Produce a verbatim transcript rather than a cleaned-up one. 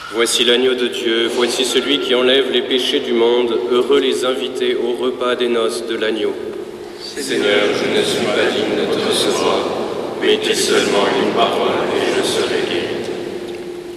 Voici l'agneau de Dieu, voici celui qui enlève les péchés du monde, heureux les invités au repas des noces de l'agneau. Seigneur, je ne suis pas digne de te recevoir, mais dis seulement une parole et je serai guéri.